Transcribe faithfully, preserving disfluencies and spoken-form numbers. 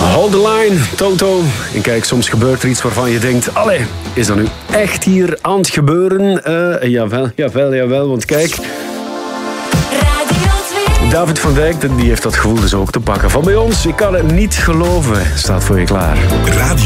Hold the line, Toto. En kijk, soms gebeurt er iets waarvan je denkt... Allee, is dat nu echt hier aan het gebeuren? Uh, jawel, jawel, jawel, want kijk... David van Dijk, die heeft dat gevoel dus ook te pakken. Van bij ons, ik kan het niet geloven, staat voor je klaar. Radio